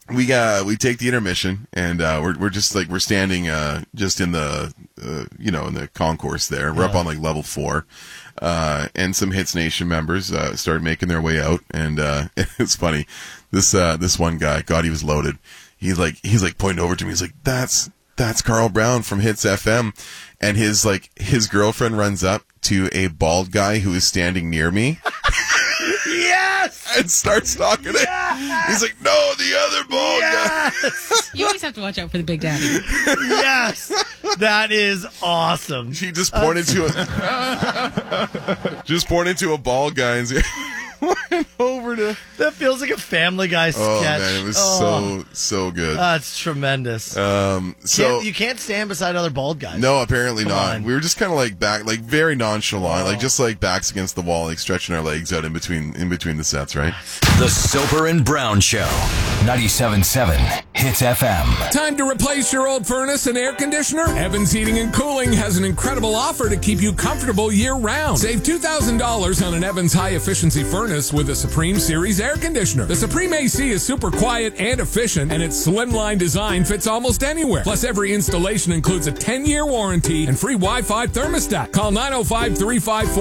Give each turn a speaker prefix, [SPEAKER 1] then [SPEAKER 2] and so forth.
[SPEAKER 1] we take the intermission, and we're standing just in the in the concourse there. We're up on like level 4, and some Hits Nation members started making their way out, and it's funny. This one guy, God, he was loaded. He's like pointing over to me. He's like, that's Carl Brown from Hits FM, and his girlfriend runs up to a bald guy who is standing near me.
[SPEAKER 2] Yes!
[SPEAKER 1] And starts talking to him. He's like, no, the other bald guy.
[SPEAKER 3] You always have to watch out for the big daddy.
[SPEAKER 2] Yes! That is awesome.
[SPEAKER 1] He just pointed to a bald guy and went over to...
[SPEAKER 2] That feels like a Family Guy sketch.
[SPEAKER 1] Oh, man, it was so good.
[SPEAKER 2] That's tremendous. You can't stand beside other bald guys.
[SPEAKER 1] No, apparently
[SPEAKER 2] Come
[SPEAKER 1] not.
[SPEAKER 2] on.
[SPEAKER 1] We were just kind of like back, like very nonchalant, like just like backs against the wall, like stretching our legs out in between the sets, right?
[SPEAKER 4] The Soper and Brown Show. 97.7 Hits FM.
[SPEAKER 5] Time to replace your old furnace and air conditioner? Evans Heating and Cooling has an incredible offer to keep you comfortable year-round. Save $2,000 on an Evans high-efficiency furnace with a Supreme Series air conditioner. The Supreme AC is super quiet and efficient, and its slimline design fits almost anywhere. Plus, every installation includes a 10-year warranty and free Wi-Fi thermostat. Call 905-354